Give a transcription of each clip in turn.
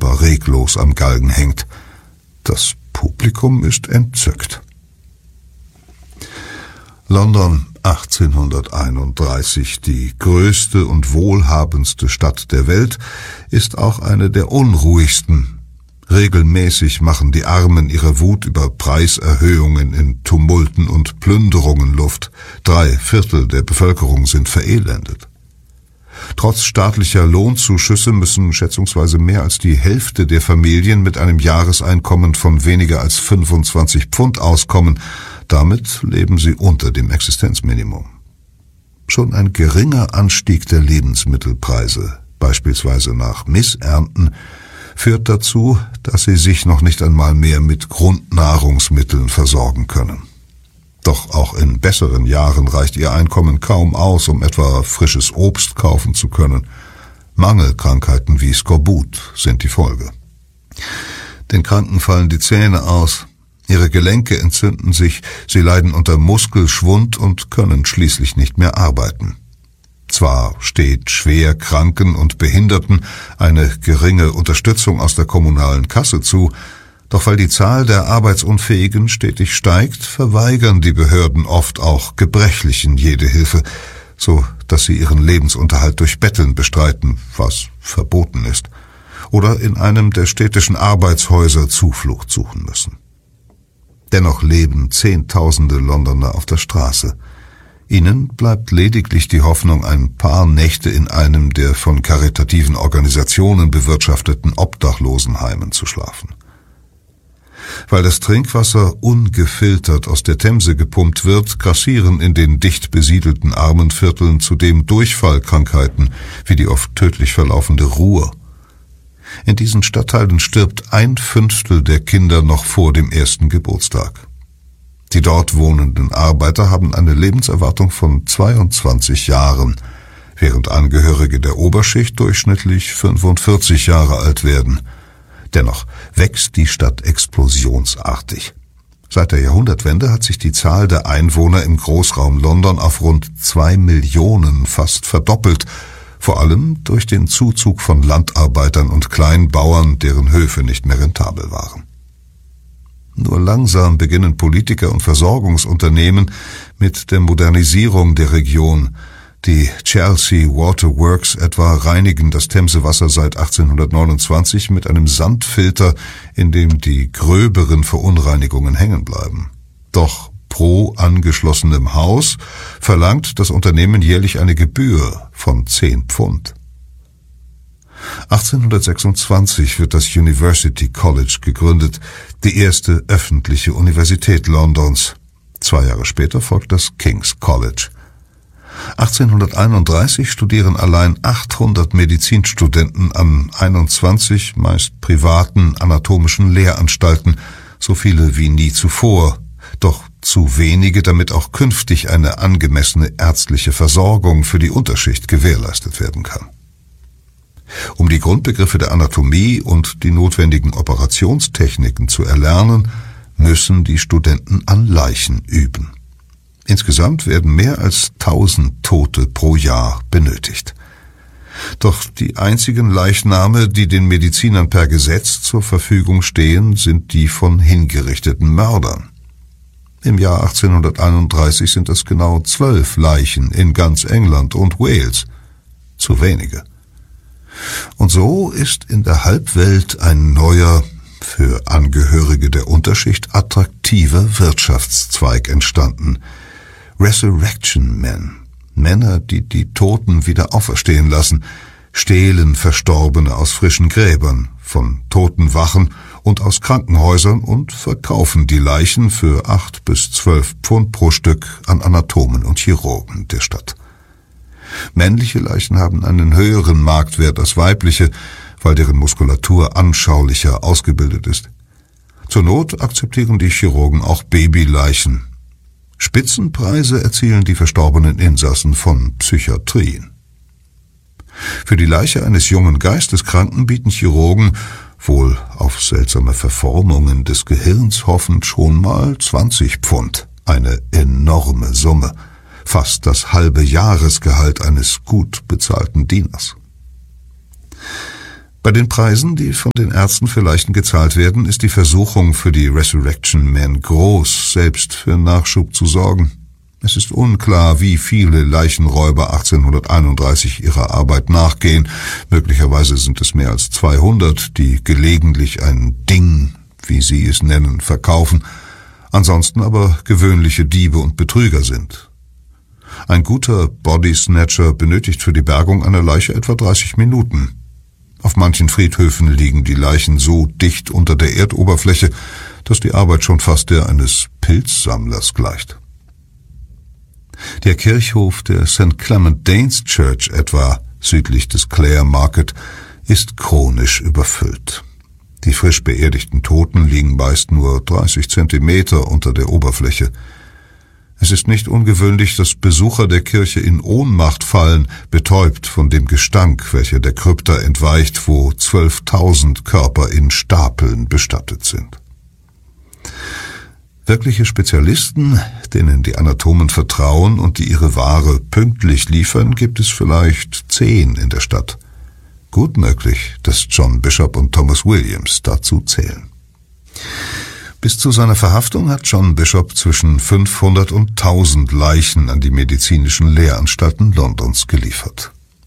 Körper reglos am Galgen hängt. Das Publikum ist entzückt. London 1831, die größte und wohlhabendste Stadt der Welt, ist auch eine der unruhigsten. Regelmäßig machen die Armen ihre Wut über Preiserhöhungen in Tumulten und Plünderungen Luft. 3/4 der Bevölkerung sind verelendet. Trotz staatlicher Lohnzuschüsse müssen schätzungsweise mehr als die Hälfte der Familien mit einem Jahreseinkommen von weniger als 25 Pfund auskommen. Damit leben sie unter dem Existenzminimum. Schon ein geringer Anstieg der Lebensmittelpreise, beispielsweise nach Missernten, führt dazu, dass sie sich noch nicht einmal mehr mit Grundnahrungsmitteln versorgen können. Doch auch in besseren Jahren reicht ihr Einkommen kaum aus, um etwa frisches Obst kaufen zu können. Mangelkrankheiten wie Skorbut sind die Folge. Den Kranken fallen die Zähne aus, ihre Gelenke entzünden sich, sie leiden unter Muskelschwund und können schließlich nicht mehr arbeiten. Zwar steht schwer Kranken und Behinderten eine geringe Unterstützung aus der kommunalen Kasse zu, doch weil die Zahl der Arbeitsunfähigen stetig steigt, verweigern die Behörden oft auch Gebrechlichen jede Hilfe, so dass sie ihren Lebensunterhalt durch Betteln bestreiten, was verboten ist, oder in einem der städtischen Arbeitshäuser Zuflucht suchen müssen. Dennoch leben Zehntausende Londoner auf der Straße. Ihnen bleibt lediglich die Hoffnung, ein paar Nächte in einem der von karitativen Organisationen bewirtschafteten Obdachlosenheimen zu schlafen. Weil das Trinkwasser ungefiltert aus der Themse gepumpt wird, grassieren in den dicht besiedelten Armenvierteln zudem Durchfallkrankheiten wie die oft tödlich verlaufende Ruhr. In diesen Stadtteilen stirbt 1/5 der Kinder noch vor dem ersten Geburtstag. Die dort wohnenden Arbeiter haben eine Lebenserwartung von 22 Jahren, während Angehörige der Oberschicht durchschnittlich 45 Jahre alt werden. Dennoch wächst die Stadt explosionsartig. Seit der Jahrhundertwende hat sich die Zahl der Einwohner im Großraum London auf rund 2 Millionen fast verdoppelt, vor allem durch den Zuzug von Landarbeitern und Kleinbauern, deren Höfe nicht mehr rentabel waren. Nur langsam beginnen Politiker und Versorgungsunternehmen mit der Modernisierung der Region. Die Chelsea Water Works etwa reinigen das Themsewasser seit 1829 mit einem Sandfilter, in dem die gröberen Verunreinigungen hängen bleiben. Doch pro angeschlossenem Haus verlangt das Unternehmen jährlich eine Gebühr von 10 Pfund. 1826 wird das University College gegründet, die erste öffentliche Universität Londons. 2 Jahre später folgt das King's College. 1831 studieren allein 800 Medizinstudenten an 21 meist privaten anatomischen Lehranstalten, so viele wie nie zuvor, doch zu wenige, damit auch künftig eine angemessene ärztliche Versorgung für die Unterschicht gewährleistet werden kann. Um die Grundbegriffe der Anatomie und die notwendigen Operationstechniken zu erlernen, müssen die Studenten an Leichen üben. Insgesamt werden mehr als 1000 Tote pro Jahr benötigt. Doch die einzigen Leichname, die den Medizinern per Gesetz zur Verfügung stehen, sind die von hingerichteten Mördern. Im Jahr 1831 sind es genau 12 Leichen in ganz England und Wales. Zu wenige. Und so ist in der Halbwelt ein neuer, für Angehörige der Unterschicht attraktiver Wirtschaftszweig entstanden. Resurrection Men, Männer, die die Toten wieder auferstehen lassen, stehlen Verstorbene aus frischen Gräbern, von Totenwachen und aus Krankenhäusern und verkaufen die Leichen für 8 bis 12 Pfund pro Stück an Anatomen und Chirurgen der Stadt. Männliche Leichen haben einen höheren Marktwert als weibliche, weil deren Muskulatur anschaulicher ausgebildet ist. Zur Not akzeptieren die Chirurgen auch Babyleichen. Spitzenpreise erzielen die verstorbenen Insassen von Psychiatrien. Für die Leiche eines jungen Geisteskranken bieten Chirurgen, wohl auf seltsame Verformungen des Gehirns hoffend, schon mal 20 Pfund, eine enorme Summe. Fast das halbe Jahresgehalt eines gut bezahlten Dieners. Bei den Preisen, die von den Ärzten für Leichen gezahlt werden, ist die Versuchung für die Resurrection Men groß, selbst für Nachschub zu sorgen. Es ist unklar, wie viele Leichenräuber 1831 ihrer Arbeit nachgehen. Möglicherweise sind es mehr als 200, die gelegentlich ein Ding, wie sie es nennen, verkaufen, ansonsten aber gewöhnliche Diebe und Betrüger sind. Ein guter Bodysnatcher benötigt für die Bergung einer Leiche etwa 30 Minuten. Auf manchen Friedhöfen liegen die Leichen so dicht unter der Erdoberfläche, dass die Arbeit schon fast der eines Pilzsammlers gleicht. Der Kirchhof der St. Clement Danes Church etwa, südlich des Clare Market, ist chronisch überfüllt. Die frisch beerdigten Toten liegen meist nur 30 Zentimeter unter der Oberfläche. Es ist nicht ungewöhnlich, dass Besucher der Kirche in Ohnmacht fallen, betäubt von dem Gestank, welcher der Krypta entweicht, wo 12.000 Körper in Stapeln bestattet sind. Wirkliche Spezialisten, denen die Anatomen vertrauen und die ihre Ware pünktlich liefern, gibt es vielleicht 10 in der Stadt. Gut möglich, dass John Bishop und Thomas Williams dazu zählen. Bis zu seiner Verhaftung hat John Bishop zwischen 500 und 1000 Leichen an die medizinischen Lehranstalten Londons geliefert.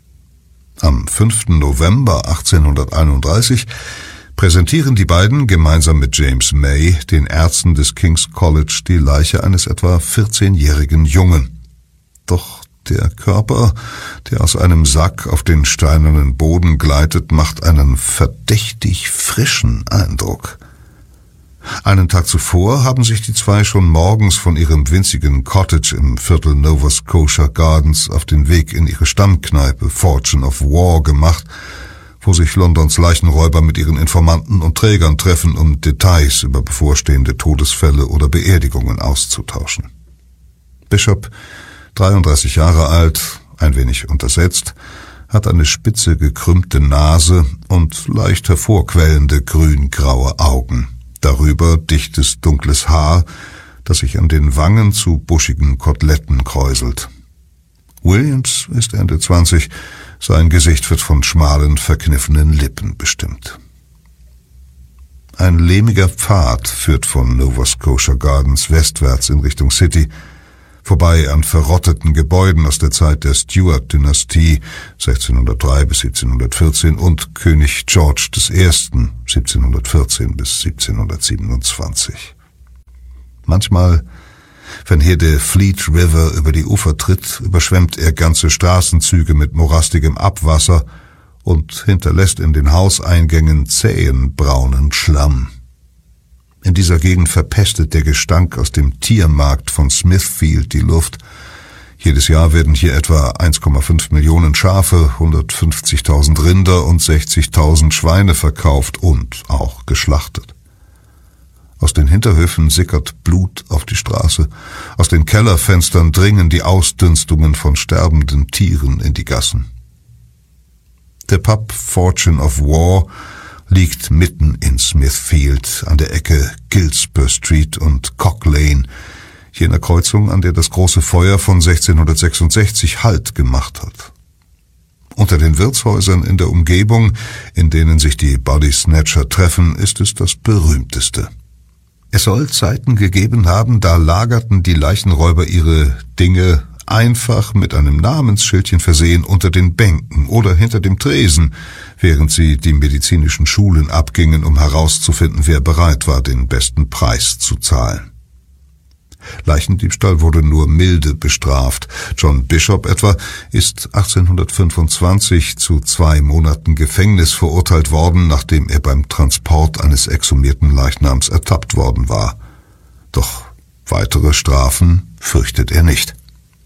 Am 5. November 1831 präsentieren die beiden gemeinsam mit James May den Ärzten des King's College die Leiche eines etwa 14-jährigen Jungen. Doch der Körper, der aus einem Sack auf den steinernen Boden gleitet, macht einen verdächtig frischen Eindruck. Einen Tag zuvor haben sich die zwei schon morgens von ihrem winzigen Cottage im Viertel Nova Scotia Gardens auf den Weg in ihre Stammkneipe Fortune of War gemacht, wo sich Londons Leichenräuber mit ihren Informanten und Trägern treffen, um Details über bevorstehende Todesfälle oder Beerdigungen auszutauschen. Bishop, 33 Jahre alt, ein wenig untersetzt, hat eine spitze gekrümmte Nase und leicht hervorquellende grün-graue Augen. Darüber dichtes dunkles Haar, das sich an den Wangen zu buschigen Koteletten kräuselt. Williams ist Ende 20, sein Gesicht wird von schmalen, verkniffenen Lippen bestimmt. Ein lehmiger Pfad führt von Nova Scotia Gardens westwärts in Richtung City, vorbei an verrotteten Gebäuden aus der Zeit der Stuart-Dynastie 1603 bis 1714 und König George I. 1714 bis 1727. Manchmal, wenn hier der Fleet River über die Ufer tritt, überschwemmt er ganze Straßenzüge mit morastigem Abwasser und hinterlässt in den Hauseingängen zähen braunen Schlamm. In dieser Gegend verpestet der Gestank aus dem Tiermarkt von Smithfield die Luft. Jedes Jahr werden hier etwa 1,5 Millionen Schafe, 150.000 Rinder und 60.000 Schweine verkauft und auch geschlachtet. Aus den Hinterhöfen sickert Blut auf die Straße. Aus den Kellerfenstern dringen die Ausdünstungen von sterbenden Tieren in die Gassen. Der Pub Fortune of War liegt mitten in Smithfield an der Ecke Giltspur Street und Cock Lane, jener Kreuzung, an der das große Feuer von 1666 Halt gemacht hat. Unter den Wirtshäusern in der Umgebung, in denen sich die Bodysnatcher treffen, ist es das berühmteste. Es soll Zeiten gegeben haben, da lagerten die Leichenräuber ihre Dinge einfach mit einem Namensschildchen versehen unter den Bänken oder hinter dem Tresen, während sie die medizinischen Schulen abgingen, um herauszufinden, wer bereit war, den besten Preis zu zahlen. Leichendiebstahl wurde nur milde bestraft. John Bishop etwa ist 1825 zu 2 Monaten Gefängnis verurteilt worden, nachdem er beim Transport eines exhumierten Leichnams ertappt worden war. Doch weitere Strafen fürchtet er nicht.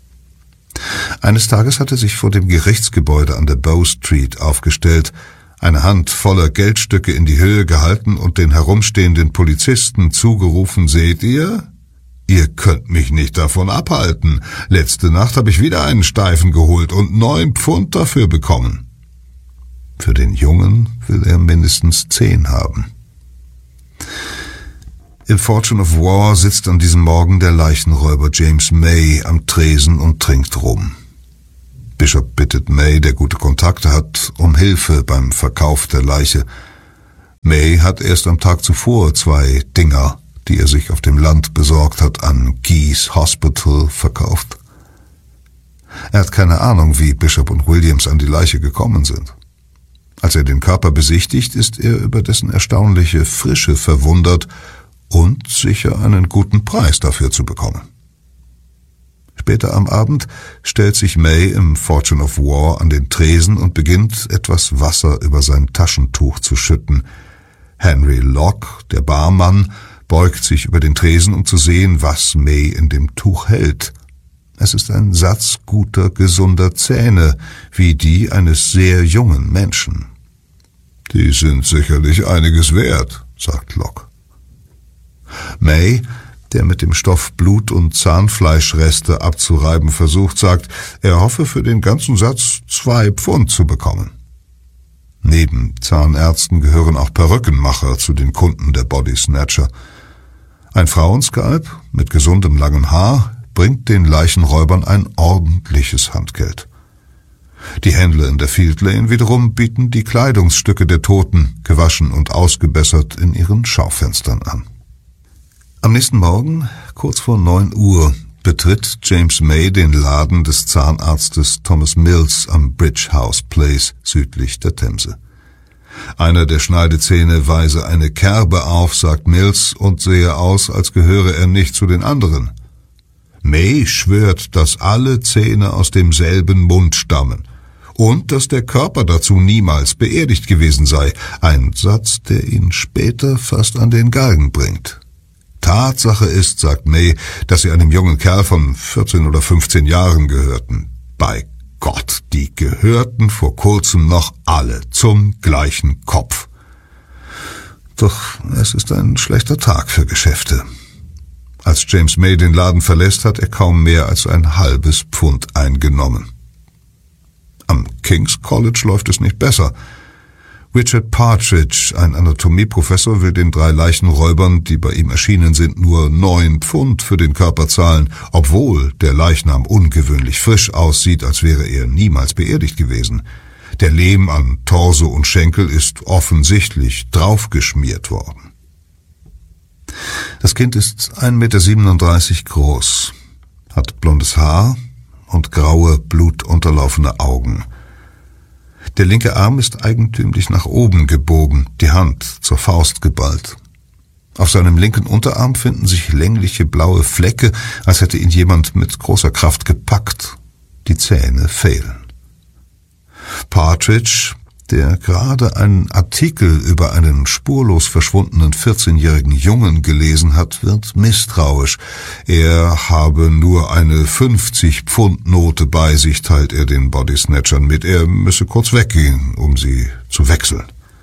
Eines Tages hatte sich vor dem Gerichtsgebäude an der Bow Street aufgestellt, eine Hand voller Geldstücke in die Höhe gehalten und den herumstehenden Polizisten zugerufen: Seht ihr? Ihr könnt mich nicht davon abhalten. Letzte Nacht habe ich wieder einen Steifen geholt und 9 Pfund dafür bekommen. Für den Jungen will er mindestens 10 haben. Im Fortune of War sitzt an diesem Morgen der Leichenräuber James May am Tresen und trinkt Rum. Bishop bittet May, der gute Kontakte hat, um Hilfe beim Verkauf der Leiche. May hat erst am Tag zuvor 2 Dinger, die er sich auf dem Land besorgt hat, an Geese Hospital verkauft. Er hat keine Ahnung, wie Bishop und Williams an die Leiche gekommen sind. Als er den Körper besichtigt, ist er über dessen erstaunliche Frische verwundert und sicher einen guten Preis dafür zu bekommen. Später am Abend stellt sich May im Fortune of War an den Tresen und beginnt, etwas Wasser über sein Taschentuch zu schütten. Henry Locke, der Barmann, beugt sich über den Tresen, um zu sehen, was May in dem Tuch hält. Es ist ein Satz guter, gesunder Zähne, wie die eines sehr jungen Menschen. »Die sind sicherlich einiges wert«, sagt Locke. May, der mit dem Stoff Blut- und Zahnfleischreste abzureiben versucht, sagt, er hoffe für den ganzen Satz 2 Pfund zu bekommen. Neben Zahnärzten gehören auch Perückenmacher zu den Kunden der Body Snatcher. Ein Frauenskalp mit gesundem langem Haar bringt den Leichenräubern ein ordentliches Handgeld. Die Händler in der Field Lane wiederum bieten die Kleidungsstücke der Toten, gewaschen und ausgebessert, in ihren Schaufenstern an. Am nächsten Morgen, kurz vor 9 Uhr, betritt James May den Laden des Zahnarztes Thomas Mills am Bridge House Place südlich der Themse. Einer der Schneidezähne weise eine Kerbe auf, sagt Mills, und sehe aus, als gehöre er nicht zu den anderen. May schwört, dass alle Zähne aus demselben Mund stammen und dass der Körper dazu niemals beerdigt gewesen sei, ein Satz, der ihn später fast an den Galgen bringt. Tatsache ist, sagt May, dass sie einem jungen Kerl von 14 oder 15 Jahren gehörten. Bei Gott, die gehörten vor kurzem noch alle zum gleichen Kopf. Doch es ist ein schlechter Tag für Geschäfte. Als James May den Laden verlässt, hat er kaum mehr als ein halbes Pfund eingenommen. Am King's College läuft es nicht besser. Richard Partridge, ein Anatomieprofessor, will den 3 Leichenräubern, die bei ihm erschienen sind, nur 9 Pfund für den Körper zahlen, obwohl der Leichnam ungewöhnlich frisch aussieht, als wäre er niemals beerdigt gewesen. Der Lehm an Torso und Schenkel ist offensichtlich draufgeschmiert worden. Das Kind ist 1,37 Meter groß, hat blondes Haar und graue, blutunterlaufene Augen. Der linke Arm ist eigentümlich nach oben gebogen, die Hand zur Faust geballt. Auf seinem linken Unterarm finden sich längliche blaue Flecke, als hätte ihn jemand mit großer Kraft gepackt. Die Zähne fehlen. Partridge, der gerade einen Artikel über einen spurlos verschwundenen 14-jährigen Jungen gelesen hat, wird misstrauisch. Er habe nur eine 50-Pfund-Note bei sich, teilt er den Bodysnatchern mit. Er müsse kurz weggehen, um sie zu wechseln.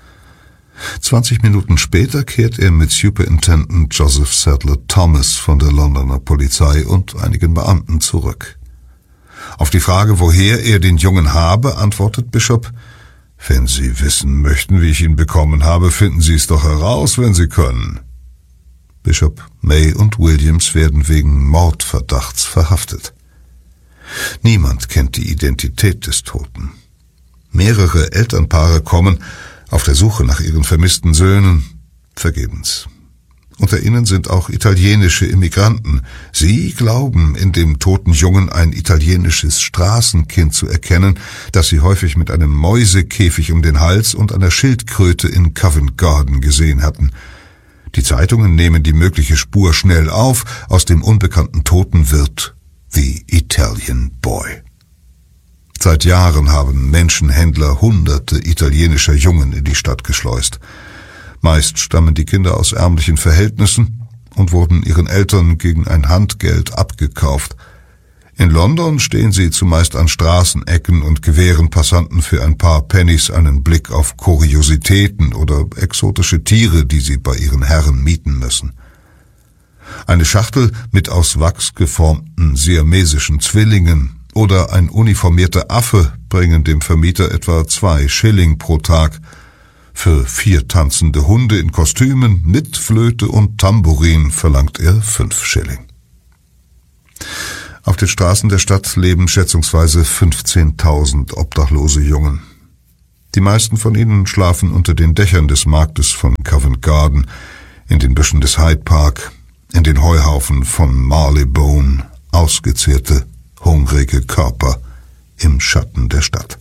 20 Minuten später kehrt er mit Superintendent Joseph Sadler Thomas von der Londoner Polizei und einigen Beamten zurück. Auf die Frage, woher er den Jungen habe, antwortet Bishop: »Wenn Sie wissen möchten, wie ich ihn bekommen habe, finden Sie es doch heraus, wenn Sie können.« Bishop, May und Williams werden wegen Mordverdachts verhaftet. Niemand kennt die Identität des Toten. Mehrere Elternpaare kommen auf der Suche nach ihren vermissten Söhnen, vergebens. Unter ihnen sind auch italienische Immigranten. Sie glauben, in dem toten Jungen ein italienisches Straßenkind zu erkennen, das sie häufig mit einem Mäusekäfig um den Hals und einer Schildkröte in Covent Garden gesehen hatten. Die Zeitungen nehmen die mögliche Spur schnell auf. Aus dem unbekannten Toten wird The Italian Boy. Seit Jahren haben Menschenhändler Hunderte italienischer Jungen in die Stadt geschleust. Meist stammen die Kinder aus ärmlichen Verhältnissen und wurden ihren Eltern gegen ein Handgeld abgekauft. In London stehen sie zumeist an Straßenecken und gewähren Passanten für ein paar Pennies einen Blick auf Kuriositäten oder exotische Tiere, die sie bei ihren Herren mieten müssen. Eine Schachtel mit aus Wachs geformten siamesischen Zwillingen oder ein uniformierter Affe bringen dem Vermieter etwa 2 Schilling pro Tag. Für 4 tanzende Hunde in Kostümen mit Flöte und Tambourin verlangt er 5 Schilling. Auf den Straßen der Stadt leben schätzungsweise 15.000 obdachlose Jungen. Die meisten von ihnen schlafen unter den Dächern des Marktes von Covent Garden, in den Büschen des Hyde Park, in den Heuhaufen von Marylebone, ausgezehrte, hungrige Körper im Schatten der Stadt.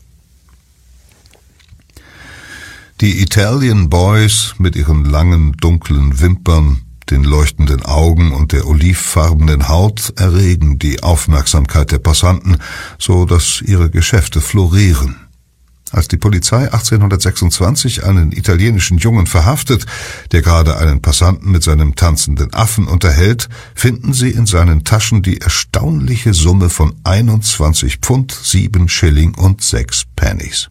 Die Italian Boys mit ihren langen, dunklen Wimpern, den leuchtenden Augen und der olivfarbenen Haut erregen die Aufmerksamkeit der Passanten, so dass ihre Geschäfte florieren. Als die Polizei 1826 einen italienischen Jungen verhaftet, der gerade einen Passanten mit seinem tanzenden Affen unterhält, finden sie in seinen Taschen die erstaunliche Summe von 21 Pfund, 7 Schilling und 6 Pennies.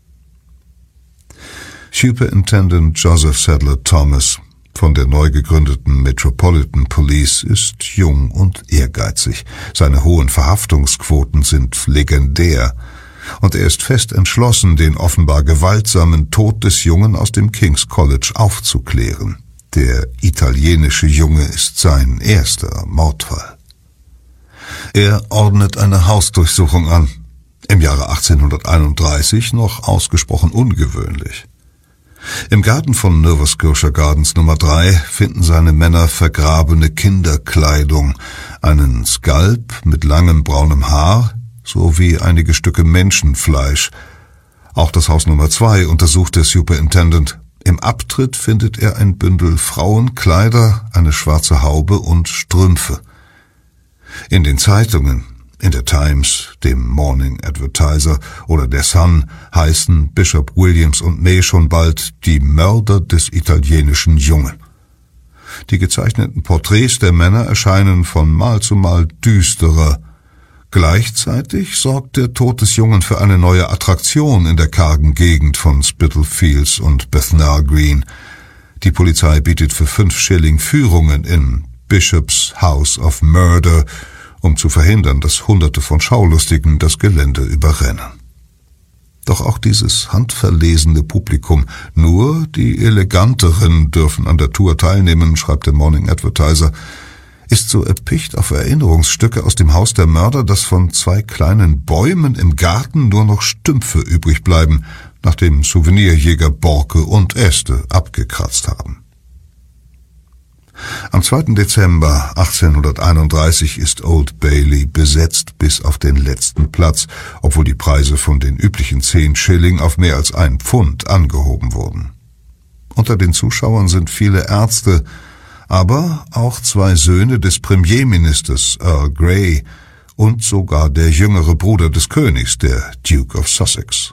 Superintendent Joseph Sadler Thomas von der neu gegründeten Metropolitan Police ist jung und ehrgeizig. Seine hohen Verhaftungsquoten sind legendär. Und er ist fest entschlossen, den offenbar gewaltsamen Tod des Jungen aus dem King's College aufzuklären. Der italienische Junge ist sein erster Mordfall. Er ordnet eine Hausdurchsuchung an. Im Jahre 1831 noch ausgesprochen ungewöhnlich. Im Garten von Nova Scotia Gardens Nummer 3 finden seine Männer vergrabene Kinderkleidung, einen Skalp mit langem braunem Haar sowie einige Stücke Menschenfleisch. Auch das Haus Nummer 2 untersucht der Superintendent. Im Abtritt findet er ein Bündel Frauenkleider, eine schwarze Haube und Strümpfe. In den Zeitungen, in der Times, dem Morning Advertiser oder der Sun, heißen Bishop Williams und May schon bald die Mörder des italienischen Jungen. Die gezeichneten Porträts der Männer erscheinen von Mal zu Mal düsterer. Gleichzeitig sorgt der Tod des Jungen für eine neue Attraktion in der kargen Gegend von Spitalfields und Bethnal Green. Die Polizei bietet für 5 Schilling Führungen in Bishops House of Murder, um zu verhindern, dass Hunderte von Schaulustigen das Gelände überrennen. Doch auch dieses handverlesene Publikum, nur die Eleganteren dürfen an der Tour teilnehmen, schreibt der Morning Advertiser, ist so erpicht auf Erinnerungsstücke aus dem Haus der Mörder, dass von 2 kleinen Bäumen im Garten nur noch Stümpfe übrig bleiben, nachdem Souvenirjäger Borke und Äste abgekratzt haben. Am 2. Dezember 1831 ist Old Bailey besetzt bis auf den letzten Platz, obwohl die Preise von den üblichen 10 Schilling auf mehr als 1 Pfund angehoben wurden. Unter den Zuschauern sind viele Ärzte, aber auch 2 Söhne des Premierministers Earl Grey und sogar der jüngere Bruder des Königs, der Duke of Sussex.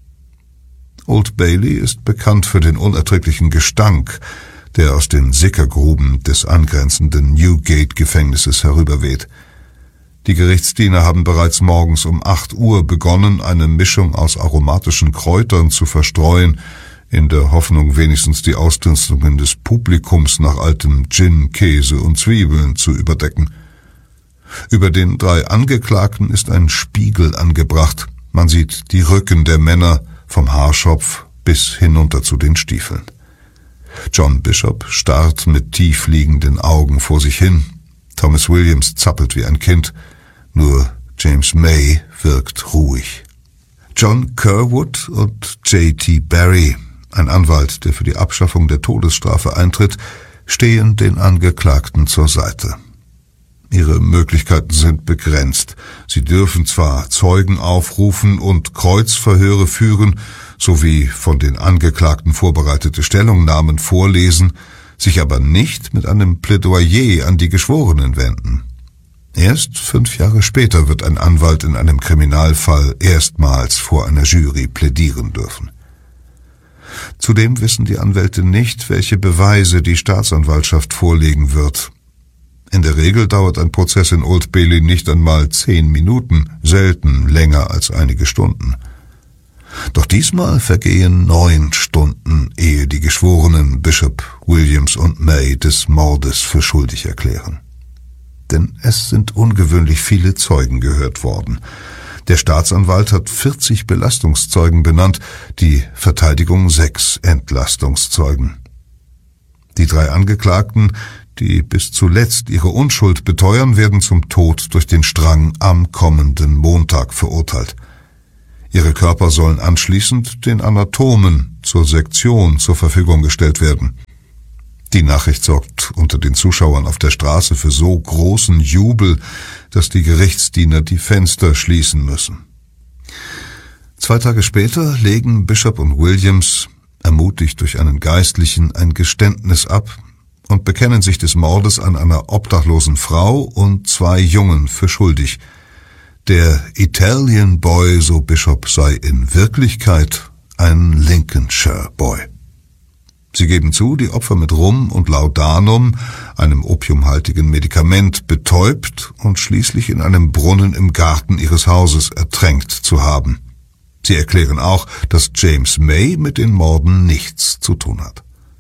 Old Bailey ist bekannt für den unerträglichen Gestank, der aus den Sickergruben des angrenzenden Newgate-Gefängnisses herüberweht. Die Gerichtsdiener haben bereits morgens um 8 Uhr begonnen, eine Mischung aus aromatischen Kräutern zu verstreuen, in der Hoffnung, wenigstens die Ausdünstungen des Publikums nach altem Gin, Käse und Zwiebeln zu überdecken. Über den 3 Angeklagten ist ein Spiegel angebracht. Man sieht die Rücken der Männer vom Haarschopf bis hinunter zu den Stiefeln. John Bishop starrt mit tief liegenden Augen vor sich hin. Thomas Williams zappelt wie ein Kind. Nur James May wirkt ruhig. John Curwood und J.T. Barry, ein Anwalt, der für die Abschaffung der Todesstrafe eintritt, stehen den Angeklagten zur Seite. Ihre Möglichkeiten sind begrenzt. Sie dürfen zwar Zeugen aufrufen und Kreuzverhöre führen, sowie von den Angeklagten vorbereitete Stellungnahmen vorlesen, sich aber nicht mit einem Plädoyer an die Geschworenen wenden. Erst 5 Jahre später wird ein Anwalt in einem Kriminalfall erstmals vor einer Jury plädieren dürfen. Zudem wissen die Anwälte nicht, welche Beweise die Staatsanwaltschaft vorlegen wird. In der Regel dauert ein Prozess in Old Bailey nicht einmal 10 Minuten, selten länger als einige Stunden. Doch diesmal vergehen 9 Stunden, ehe die Geschworenen Bishop, Williams und May des Mordes für schuldig erklären. Denn es sind ungewöhnlich viele Zeugen gehört worden. Der Staatsanwalt hat 40 Belastungszeugen benannt, die Verteidigung 6 Entlastungszeugen. Die 3 Angeklagten, die bis zuletzt ihre Unschuld beteuern, werden zum Tod durch den Strang am kommenden Montag verurteilt. Ihre Körper sollen anschließend den Anatomen zur Sektion zur Verfügung gestellt werden. Die Nachricht sorgt unter den Zuschauern auf der Straße für so großen Jubel, dass die Gerichtsdiener die Fenster schließen müssen. 2 Tage später legen Bishop und Williams, ermutigt durch einen Geistlichen, ein Geständnis ab und bekennen sich des Mordes an einer obdachlosen Frau und 2 Jungen für schuldig. Der Italian Boy, so Bishop, sei in Wirklichkeit ein Lincolnshire Boy. Sie geben zu, die Opfer mit Rum und Laudanum, einem opiumhaltigen Medikament, betäubt und schließlich in einem Brunnen im Garten ihres Hauses ertränkt zu haben. Sie erklären auch, dass James May mit den Morden nichts zu tun hat.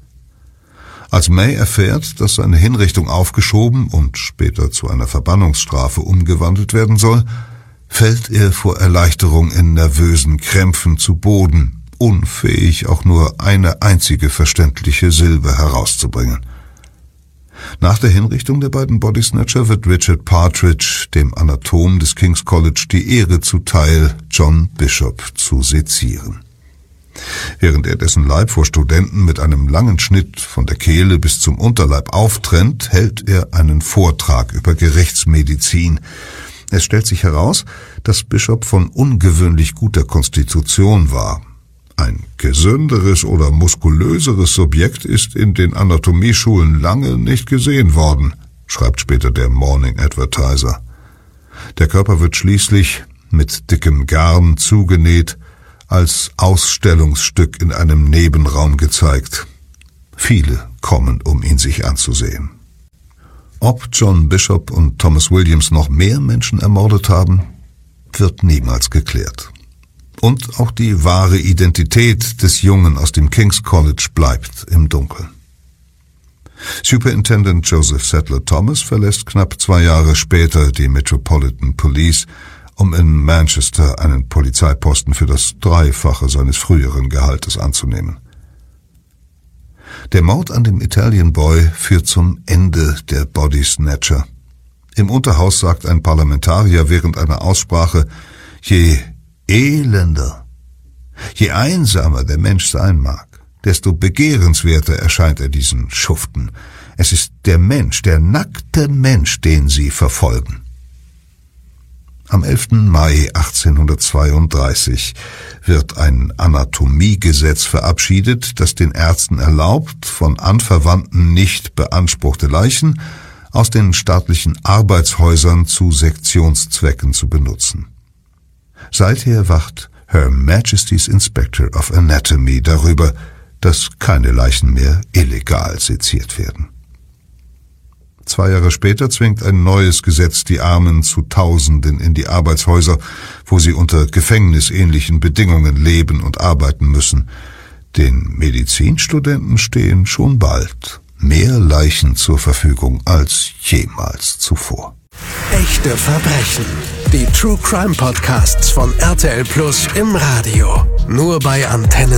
Als May erfährt, dass seine Hinrichtung aufgeschoben und später zu einer Verbannungsstrafe umgewandelt werden soll, fällt er vor Erleichterung in nervösen Krämpfen zu Boden, unfähig, auch nur eine einzige verständliche Silbe herauszubringen. Nach der Hinrichtung der beiden Bodysnatcher wird Richard Partridge, dem Anatom des King's College, die Ehre zuteil, John Bishop zu sezieren. Während er dessen Leib vor Studenten mit einem langen Schnitt von der Kehle bis zum Unterleib auftrennt, hält er einen Vortrag über Gerichtsmedizin. Es stellt sich heraus, dass Bishop von ungewöhnlich guter Konstitution war. Ein gesünderes oder muskulöseres Subjekt ist in den Anatomieschulen lange nicht gesehen worden, schreibt später der Morning Advertiser. Der Körper wird schließlich mit dickem Garn zugenäht, als Ausstellungsstück in einem Nebenraum gezeigt. Viele kommen, um ihn sich anzusehen. Ob John Bishop und Thomas Williams noch mehr Menschen ermordet haben, wird niemals geklärt. Und auch die wahre Identität des Jungen aus dem King's College bleibt im Dunkeln. Superintendent Joseph Sadler Thomas verlässt knapp 2 Jahre später die Metropolitan Police, um in Manchester einen Polizeiposten für das 3-fache seines früheren Gehaltes anzunehmen. Der Mord an dem Italian Boy führt zum Ende der Bodysnatcher. Im Unterhaus sagt ein Parlamentarier während einer Aussprache: Je elender, je einsamer der Mensch sein mag, desto begehrenswerter erscheint er diesen Schuften. Es ist der Mensch, der nackte Mensch, den sie verfolgen. Am 11. Mai 1832 wird ein Anatomiegesetz verabschiedet, das den Ärzten erlaubt, von Anverwandten nicht beanspruchte Leichen aus den staatlichen Arbeitshäusern zu Sektionszwecken zu benutzen. Seither wacht Her Majesty's Inspector of Anatomy darüber, dass keine Leichen mehr illegal seziert werden. 2 Jahre später zwingt ein neues Gesetz die Armen zu Tausenden in die Arbeitshäuser, wo sie unter gefängnisähnlichen Bedingungen leben und arbeiten müssen. Den Medizinstudenten stehen schon bald mehr Leichen zur Verfügung als jemals zuvor. Echte Verbrechen. Die True Crime Podcasts von RTL Plus im Radio. Nur bei Antenne.